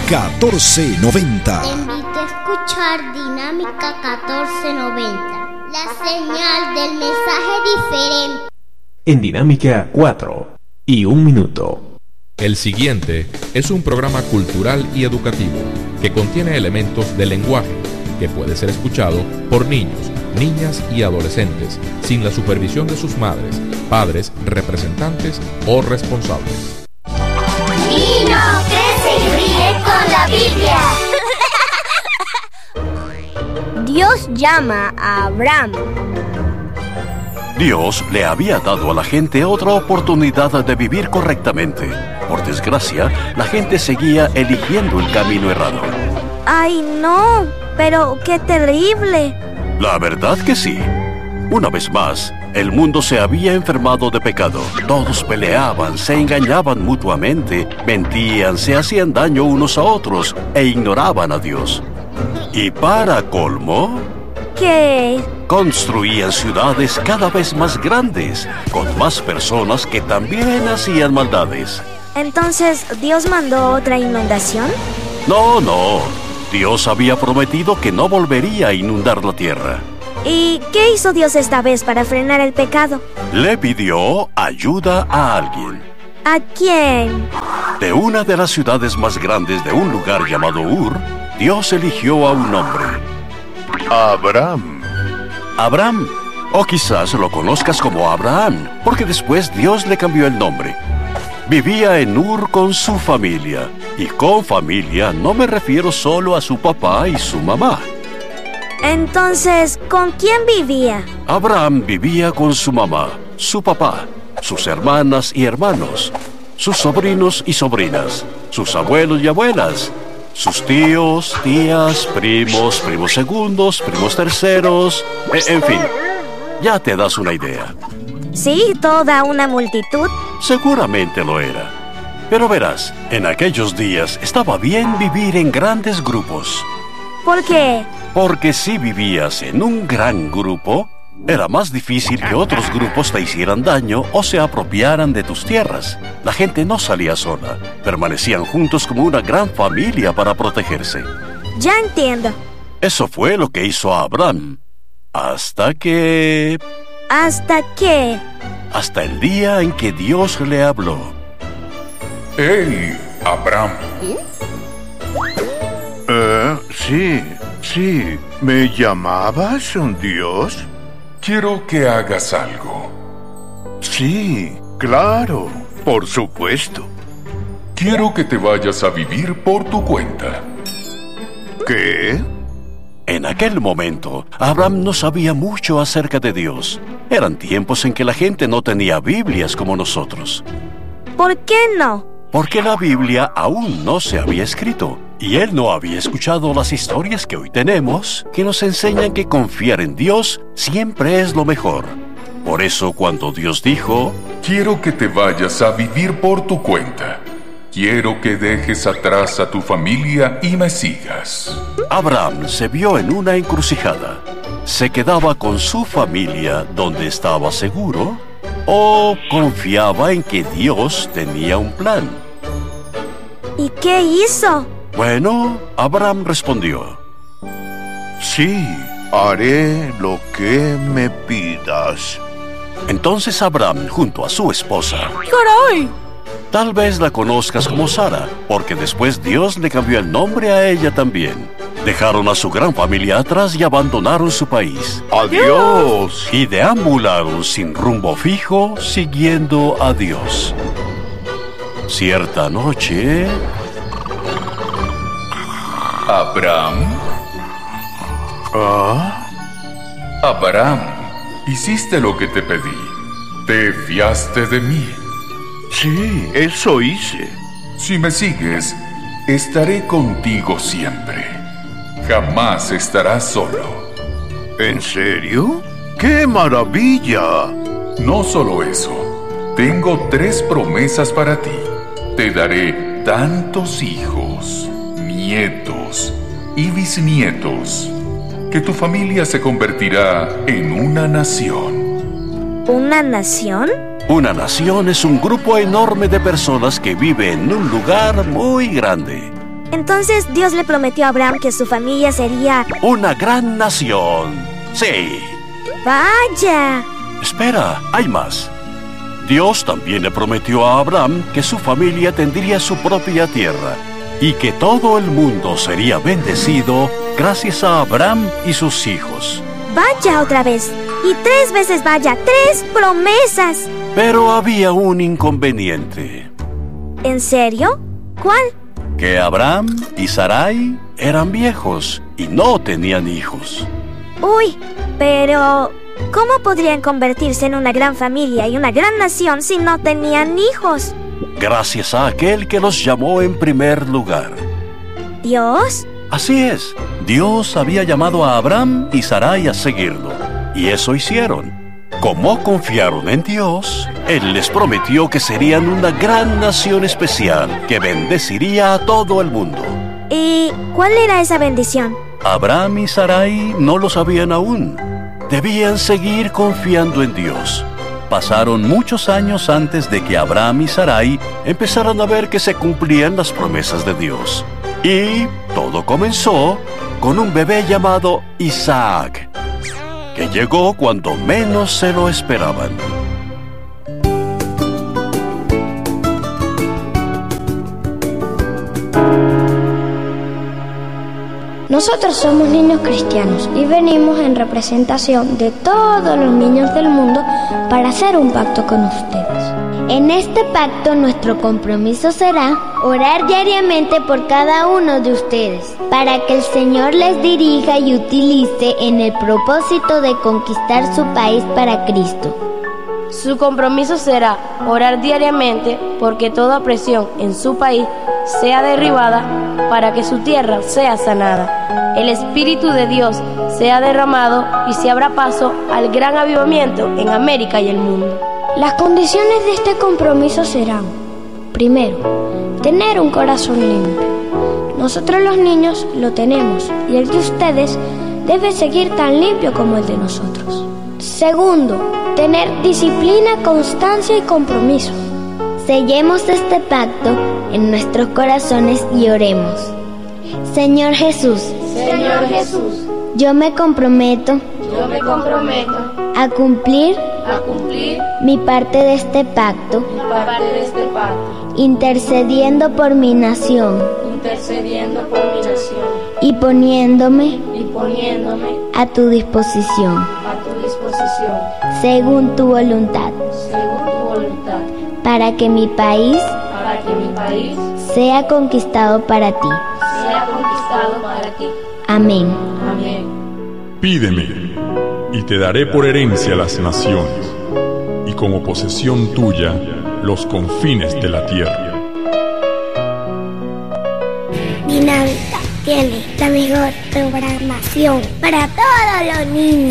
1490. Te invito a escuchar Dinámica 1490, la señal del mensaje diferente. En Dinámica 4 y 1 minuto. El siguiente es un programa cultural y educativo que contiene elementos del lenguaje que puede ser escuchado por niños, niñas y adolescentes sin la supervisión de sus madres, padres, representantes o responsables. Niño, crece y ríe con la Biblia. Dios llama a Abraham. Dios le había dado a la gente otra oportunidad de vivir correctamente. Por desgracia, la gente seguía eligiendo el camino errado. ¡Ay, no! Pero qué terrible. La verdad que sí. Una vez más, el mundo se había enfermado de pecado. Todos peleaban, se engañaban mutuamente, mentían, se hacían daño unos a otros e ignoraban a Dios. Y para colmo, ¿qué? Construían ciudades cada vez más grandes, con más personas que también hacían maldades. Entonces, ¿Dios mandó otra inundación? No. Dios había prometido que no volvería a inundar la tierra. ¿Y qué hizo Dios esta vez para frenar el pecado? Le pidió ayuda a alguien. ¿A quién? De una de las ciudades más grandes de un lugar llamado Ur, Dios eligió a un hombre. Abraham, o quizás lo conozcas como Abraham, porque después Dios le cambió el nombre. Vivía en Ur con su familia, y con familia no me refiero solo a su papá y su mamá. Entonces, ¿con quién vivía? Abraham vivía con su mamá, su papá, sus hermanas y hermanos, sus sobrinos y sobrinas, sus abuelos y abuelas, sus tíos, tías, primos, primos segundos, primos terceros, en fin, ya te das una idea. Sí, toda una multitud. Seguramente lo era. Pero verás, en aquellos días estaba bien vivir en grandes grupos. ¿Por qué? Porque si vivías en un gran grupo, era más difícil que otros grupos te hicieran daño o se apropiaran de tus tierras. La gente no salía sola, permanecían juntos como una gran familia para protegerse. Ya entiendo. Eso fue lo que hizo Abraham. ¿Hasta qué? Hasta el día en que Dios le habló. ¡Hey, Abraham! Sí. ¿Me llamabas, Dios? Quiero que hagas algo. Sí, claro, por supuesto. Quiero que te vayas a vivir por tu cuenta. ¿Qué? En aquel momento, Abraham no sabía mucho acerca de Dios. Eran tiempos en que la gente no tenía Biblias como nosotros. ¿Por qué no? Porque la Biblia aún no se había escrito, y él no había escuchado las historias que hoy tenemos, que nos enseñan que confiar en Dios siempre es lo mejor. Por eso, cuando Dios dijo: quiero que te vayas a vivir por tu cuenta. Quiero que dejes atrás a tu familia y me sigas. Abraham se vio en una encrucijada. ¿Se quedaba con su familia donde estaba seguro? ¿O confiaba en que Dios tenía un plan? ¿Y qué hizo? Bueno, Abraham respondió: sí, haré lo que me pidas. Entonces Abraham, junto a su esposa... ¡Caray! Tal vez la conozcas como Sara, porque después Dios le cambió el nombre a ella también. Dejaron a su gran familia atrás y abandonaron su país. ¡Adiós! Y deambularon sin rumbo fijo, siguiendo a Dios. Cierta noche... Abraham. Abraham, hiciste lo que te pedí. Te fiaste de mí. Sí, eso hice. Si me sigues, estaré contigo siempre. Jamás estarás solo. ¿En serio? ¡Qué maravilla! No solo eso. Tengo 3 promesas para ti. Te daré tantos hijos, nietos y bisnietos, que tu familia se convertirá en una nación. ¿Una nación? Una nación es un grupo enorme de personas que vive en un lugar muy grande. Entonces Dios le prometió a Abraham que su familia sería... una gran nación. Sí. ¡Vaya! Espera, hay más. Dios también le prometió a Abraham que su familia tendría su propia tierra y que todo el mundo sería bendecido gracias a Abraham y sus hijos. ¡Vaya otra vez! Y 3 veces vaya, 3 promesas. Pero había un inconveniente. ¿En serio? ¿Cuál? Que Abraham y Sarai eran viejos y no tenían hijos. Uy, pero... ¿cómo podrían convertirse en una gran familia y una gran nación si no tenían hijos? Gracias a aquel que los llamó en primer lugar. ¿Dios? Así es. Dios había llamado a Abraham y Sarai a seguirlo. Y eso hicieron. Como confiaron en Dios, Él les prometió que serían una gran nación especial que bendeciría a todo el mundo. ¿Y cuál era esa bendición? Abraham y Sarai no lo sabían aún. Debían seguir confiando en Dios. Pasaron muchos años antes de que Abraham y Sarai empezaran a ver que se cumplían las promesas de Dios. Y todo comenzó con un bebé llamado Isaac, que llegó cuando menos se lo esperaban. Nosotros somos niños cristianos y venimos en representación de todos los niños del mundo para hacer un pacto con ustedes. En este pacto nuestro compromiso será orar diariamente por cada uno de ustedes, para que el Señor les dirija y utilice en el propósito de conquistar su país para Cristo. Su compromiso será orar diariamente porque toda opresión en su país sea derribada, para que su tierra sea sanada, el Espíritu de Dios sea derramado y se abra paso al gran avivamiento en América y el mundo. Las condiciones de este compromiso serán: primero, tener un corazón limpio. Nosotros los niños lo tenemos y el de ustedes debe seguir tan limpio como el de nosotros. Segundo, tener disciplina, constancia y compromiso. Sellemos este pacto en nuestros corazones y oremos. Señor Jesús, yo me comprometo a cumplir mi parte de este pacto, intercediendo por mi nación y poniéndome a tu disposición, según tu voluntad, para que mi país sea conquistado para ti. Amén. Pídeme, y te daré por herencia las naciones, y como posesión tuya los confines de la tierra. Dinámica tiene la mejor programación para todos los niños.